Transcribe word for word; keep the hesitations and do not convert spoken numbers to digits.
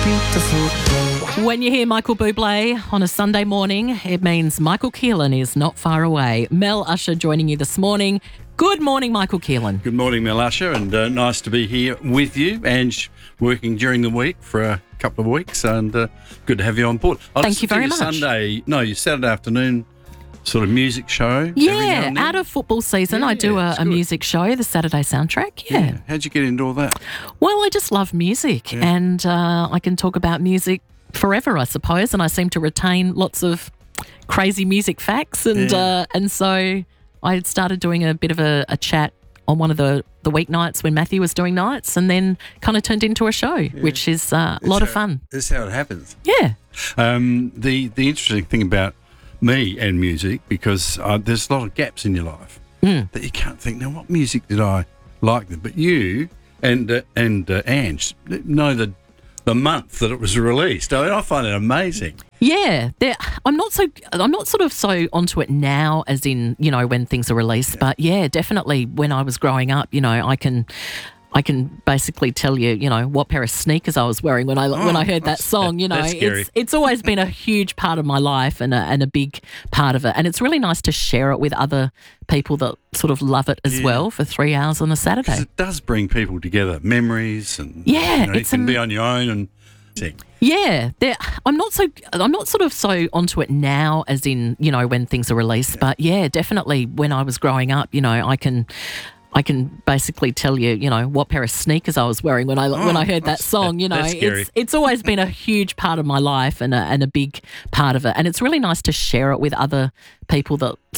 beautiful. When you hear Michael Bublé on a Sunday morning, it means Michael Keelan is not far away. Mel Usher joining you this morning. Good morning, Michael Keelan. Good morning, Mel Usher, and uh, nice to be here with you and working during the week for a couple of weeks, and uh, good to have you on board. I Thank you very your much. Sunday, no, your Saturday afternoon sort of music show. every now Yeah, and then. out of football season, Yeah, I do a, it's a good. music show, the Saturday soundtrack. Yeah. Yeah. How'd you get into all that? Well, I just love music, Yeah. and uh, I can talk about music forever, I suppose, and I seem to retain lots of crazy music facts, and Yeah. uh, and so I had started doing a bit of a, a chat on one of the, the weeknights when Matthew was doing nights, and then kind of turned into a show, which is uh, a lot of how- fun. This is how it happens. Yeah. Um, the the interesting thing about me and music, because uh, there's a lot of gaps in your life Mm. that you can't think, now what music did I like then? But you and uh, and uh, Ange know the the month that it was released. I mean, I find it amazing. Yeah, there- I'm not so. I'm not sort of so onto it now, as in you know when things are released. But yeah, definitely when I was growing up, you know, I can, I can basically tell you, you know, what pair of sneakers I was wearing when I when I heard that that's- song. You know, that's scary. it's it's always been a huge part of my life and a, and a big part of it. And it's really nice to share it with other people that sort of love it as Yeah. well for three hours on a 'Cause Saturday. it does bring people together, memories, and Yeah, you, know, you it's can am- be on your own and sing. Yeah, there- I'm not so. I'm not sort of so onto it now, as in you know when things are released. But yeah, definitely when I was growing up, you know, I can, I can basically tell you, you know, what pair of sneakers I was wearing when I when I heard that that's- song. You know, that's scary. it's it's always been a huge part of my life and a, and a big part of it. And it's really nice to share it with other people that